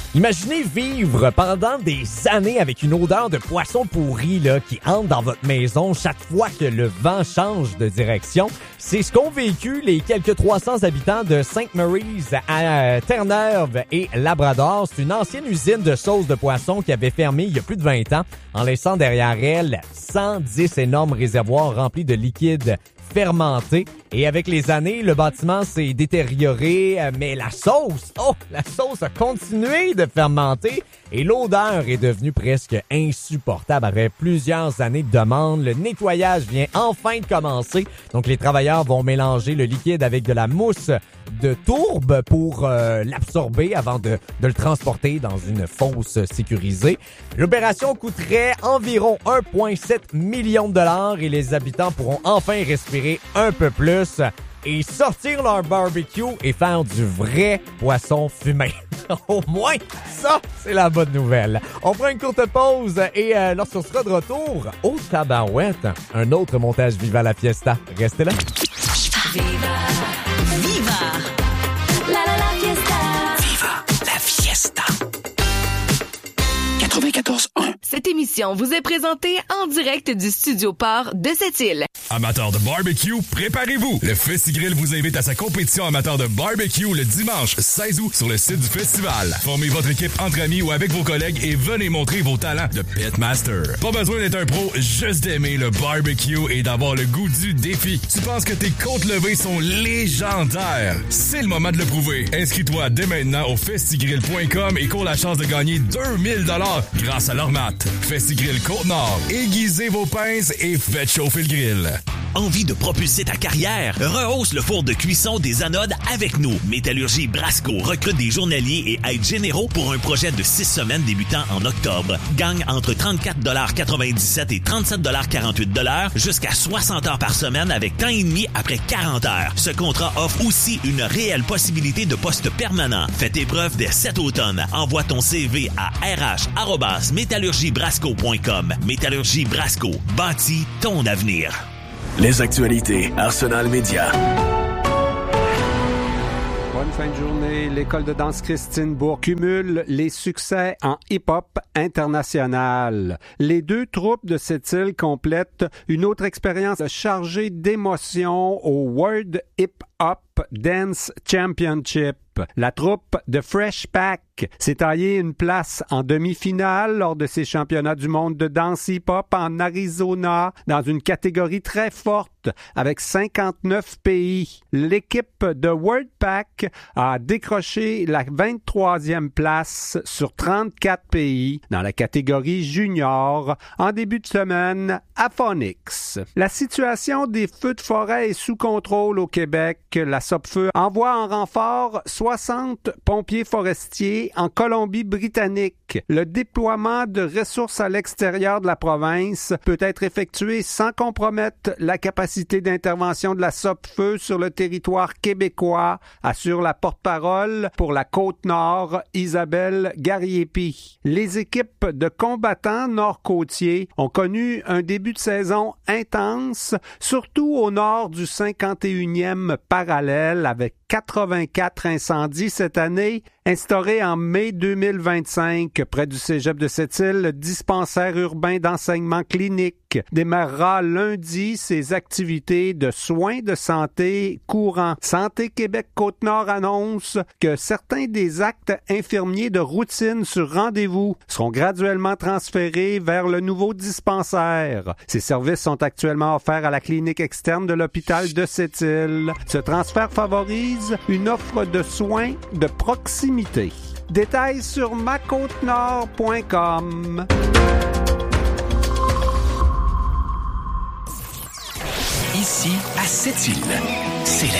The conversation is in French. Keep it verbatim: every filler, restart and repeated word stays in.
Imaginez vivre pendant des années avec une odeur de poisson pourri là, qui entre dans votre maison chaque fois que le vent change de direction. C'est ce qu'ont vécu les quelques trois cents habitants de Sainte-Mary's à Terre-Neuve et Labrador. C'est une ancienne usine de sauce de poisson qui avait fermé il y a plus de vingt ans en laissant derrière elle cent dix énormes réservoirs remplis de liquide fermenté. Et avec les années, le bâtiment s'est détérioré, mais la sauce, oh, la sauce a continué de fermenter et l'odeur est devenue presque insupportable. Après plusieurs années de demande, le nettoyage vient enfin de commencer. Donc, les travailleurs vont mélanger le liquide avec de la mousse de tourbe pour euh, l'absorber avant de, de le transporter dans une fosse sécurisée. L'opération coûterait environ un virgule sept million de dollars et les habitants pourront enfin respirer un peu plus et sortir leur barbecue et faire du vrai poisson fumé. Au moins, ça, c'est la bonne nouvelle. On prend une courte pause et euh, lorsqu'on sera de retour, au tabarouette, un autre montage Viva la Fiesta. Restez là. Viva, viva, la la la fiesta. Viva la Fiesta. quatre-vingt-quatorze un. Cette émission vous est présentée en direct du Studio Port de Sept-Îles. Amateurs de barbecue, préparez-vous! Le FestiGrill vous invite à sa compétition amateur de barbecue le dimanche seize août sur le site du festival. Formez votre équipe entre amis ou avec vos collègues et venez montrer vos talents de pitmaster. Pas besoin d'être un pro, juste d'aimer le barbecue et d'avoir le goût du défi. Tu penses que tes côtes levées sont légendaires? C'est le moment de le prouver. Inscris-toi dès maintenant au festigrill point com et cours la chance de gagner deux mille dollars grâce à l'Ormat. FestiGrill Côte-Nord. Aiguisez vos pinces et faites chauffer le grill. Envie de propulser ta carrière? Rehausse le four de cuisson des anodes avec nous. Métallurgie Brasco recrute des journaliers et aides généraux pour un projet de six semaines débutant en octobre. Gagne entre trente-quatre dollars quatre-vingt-dix-sept et trente-sept dollars quarante-huit jusqu'à soixante heures par semaine avec temps et demi après quarante heures. Ce contrat offre aussi une réelle possibilité de poste permanent. Fais tes preuves dès cet automne. Envoie ton C V à r h arobase métallurgie brasco point com. Métallurgie Brasco. Bâtis ton avenir. Les actualités Arsenal Média. Bonne fin de journée. L'école de danse Christine Bourg cumule les succès en hip-hop international. Les deux troupes de cette île complètent une autre expérience chargée d'émotions au World Hip Hop Dance Championship. La troupe de Fresh Pack s'est taillée une place en demi-finale lors de ces championnats du monde de danse hip-hop en Arizona dans une catégorie très forte avec cinquante-neuf pays. L'équipe de World Pack a décroché la vingt-troisième place sur trente-quatre pays dans la catégorie junior en début de semaine à Phoenix. La situation des feux de forêt est sous contrôle au Québec. La Sopfeu envoie en renfort soixante pompiers forestiers en Colombie-Britannique. Le déploiement de ressources à l'extérieur de la province peut être effectué sans compromettre la capacité d'intervention de la Sopfeu sur le territoire québécois, assure la porte-parole pour la Côte-Nord, Isabelle Gariepi. Les équipes de combattants nord-côtiers ont connu un début de saison intense, surtout au nord du cinquante et unième parallèle avec quatre-vingt-quatre incendies cette année. Instauré en mai deux mille vingt-cinq près du cégep de Sept-Îles, le dispensaire urbain d'enseignement clinique démarrera lundi ses activités de soins de santé courants. Santé Québec Côte-Nord annonce que certains des actes infirmiers de routine sur rendez-vous seront graduellement transférés vers le nouveau dispensaire. Ces services sont actuellement offerts à la clinique externe de l'hôpital de Sept-Îles. Ce transfert favorise une offre de soins de proximité. Détails sur ma côte nord point com. Ici, à Sept-Îles, c'est la